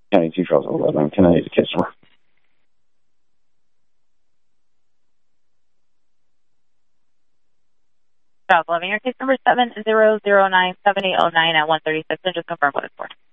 County 2 Charles 11. Can I use the case number? Charles 11, your case number 7009780 at 136, and just confirm what it's for.